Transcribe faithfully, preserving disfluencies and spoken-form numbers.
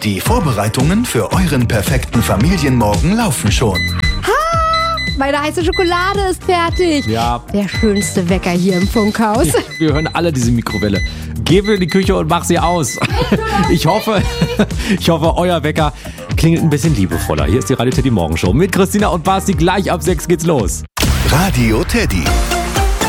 Die Vorbereitungen für euren perfekten Familienmorgen laufen schon. Meine heiße Schokolade ist fertig. Ja. Der schönste Wecker hier im Funkhaus. Ja, wir hören alle diese Mikrowelle. Geh wieder in die Küche und mach sie aus. Ich hoffe, ich hoffe, euer Wecker klingelt ein bisschen liebevoller. Hier ist die Radio Teddy Morgenshow mit Christina und Basti. Gleich ab sechs geht's los. Radio Teddy.